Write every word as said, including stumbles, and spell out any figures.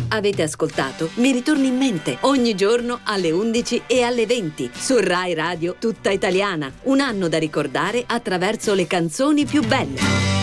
avete ascoltato Mi ritorni in mente ogni giorno alle undici e alle venti su Rai Radio Tutta Italiana. Un anno da ricordare attraverso le canzoni più belle.